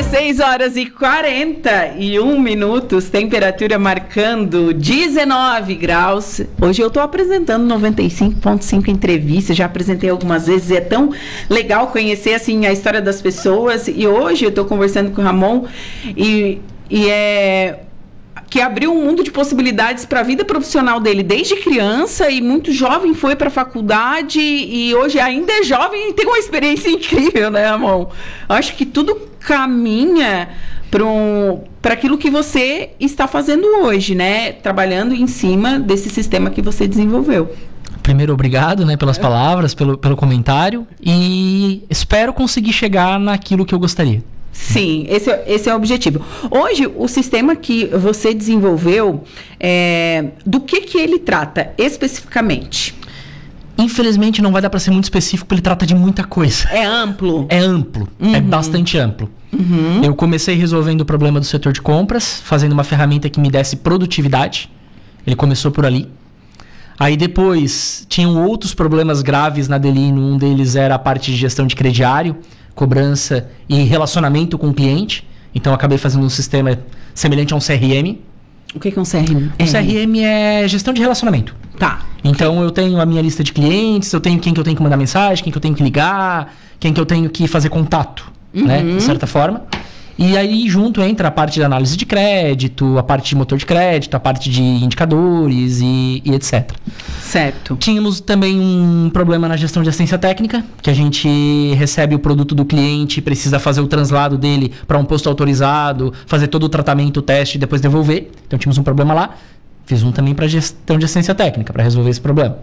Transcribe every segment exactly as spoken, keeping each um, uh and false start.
dezesseis horas e quarenta e um minutos, temperatura marcando dezenove graus. Hoje eu estou apresentando noventa e cinco ponto cinco entrevistas, já apresentei algumas vezes, é tão legal conhecer assim a história das pessoas. E hoje eu estou conversando com o Ramon e, e é... que abriu um mundo de possibilidades para a vida profissional dele desde criança, e muito jovem foi para a faculdade, e hoje ainda é jovem e tem uma experiência incrível, né, Ramon? Acho que tudo caminha para um, para aquilo que você está fazendo hoje, né? Trabalhando em cima desse sistema que você desenvolveu. Primeiro, obrigado, né, pelas palavras, pelo, pelo comentário, e espero conseguir chegar naquilo que eu gostaria. Sim, esse, esse é o objetivo. Hoje, o sistema que você desenvolveu, é, do que, que ele trata especificamente? Infelizmente, não vai dar para ser muito específico, porque ele trata de muita coisa. É amplo? É amplo, uhum. É bastante amplo. Uhum. Eu comecei resolvendo o problema do setor de compras, fazendo uma ferramenta que me desse produtividade. Ele começou por ali. Aí depois, tinham outros problemas graves na Delino. Um deles era a parte de gestão de crediário, cobrança e relacionamento com o cliente. Então, eu acabei fazendo um sistema semelhante a um C R M. O que é um C R M? O C R M é gestão de relacionamento. Tá. Então, eu tenho a minha lista de clientes, eu tenho quem que eu tenho que mandar mensagem, quem que eu tenho que ligar, quem que eu tenho que fazer contato, uhum. né? De certa forma. E aí, junto, entra a parte de análise de crédito, a parte de motor de crédito, a parte de indicadores e, e etcétera. Certo. Tínhamos também um problema na gestão de assistência técnica, que a gente recebe o produto do cliente, precisa fazer o translado dele para um posto autorizado, fazer todo o tratamento, o teste e depois devolver. Então, tínhamos um problema lá. Fiz um também para gestão de assistência técnica, para resolver esse problema.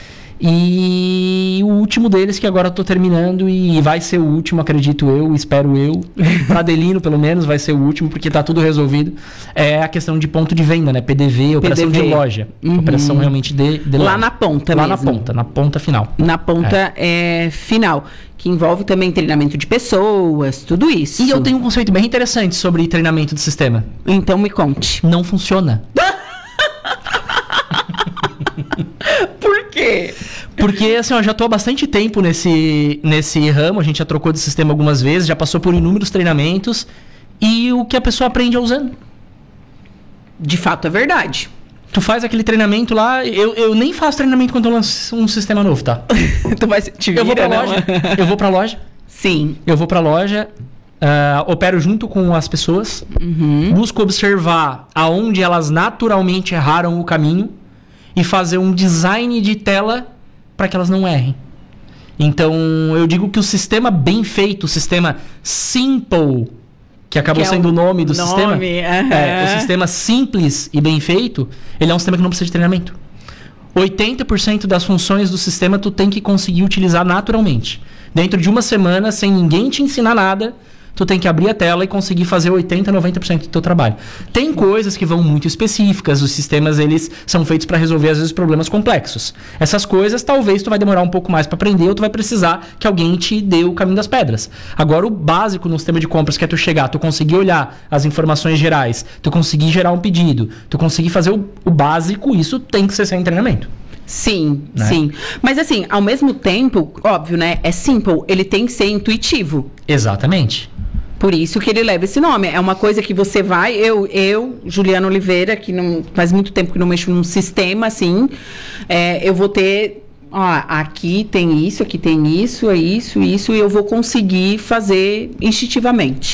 E o último deles, que agora eu tô terminando, e vai ser o último, acredito eu, espero eu, para Delino pelo menos vai ser o último, porque tá tudo resolvido, é a questão de ponto de venda, né? P D V, operação P D V. De loja, uhum. operação realmente de, de lá loja. na ponta lá mesmo. na ponta, na ponta final. Na ponta é. É, final, que envolve também treinamento de pessoas, tudo isso. E eu tenho um conceito bem interessante sobre treinamento do sistema. Então me conte. Não funciona. Por quê? Porque, assim, eu já estou há bastante tempo nesse, nesse ramo, a gente já trocou de sistema algumas vezes, já passou por inúmeros treinamentos, e o que a pessoa aprende é usando. De fato, é verdade. Tu faz aquele treinamento lá, eu, eu nem faço treinamento quando eu lanço um sistema novo, tá? Tu vai te vira, eu vou pra não? loja, eu vou pra loja. Sim. Eu vou pra loja, uh, opero junto com as pessoas, uhum. busco observar aonde elas naturalmente erraram o caminho, e fazer um design de tela para que elas não errem. Então, eu digo que o sistema bem feito, o sistema Simple, que acabou que sendo é o nome do nome, sistema, uh-huh. é, o sistema simples e bem feito, ele é um sistema que não precisa de treinamento. oitenta por cento das funções do sistema tu tem que conseguir utilizar naturalmente. Dentro de uma semana, sem ninguém te ensinar nada, tu tem que abrir a tela e conseguir fazer oitenta, noventa por cento do teu trabalho. Tem coisas que vão muito específicas, os sistemas eles são feitos para resolver às vezes problemas complexos. Essas coisas talvez tu vai demorar um pouco mais para aprender, ou tu vai precisar que alguém te dê o caminho das pedras. Agora o básico no sistema de compras que é tu chegar, tu conseguir olhar as informações gerais, tu conseguir gerar um pedido, tu conseguir fazer o, o básico, isso tem que ser sem treinamento. Sim, né? Sim. Mas assim, ao mesmo tempo, óbvio, né? É simple, ele tem que ser intuitivo. Exatamente. Por isso que ele leva esse nome. É uma coisa que você vai... Eu, eu Juliana Oliveira, que não faz muito tempo que não mexo num sistema assim, é, eu vou ter... Ó, aqui tem isso, aqui tem isso, é isso, isso, e eu vou conseguir fazer instintivamente.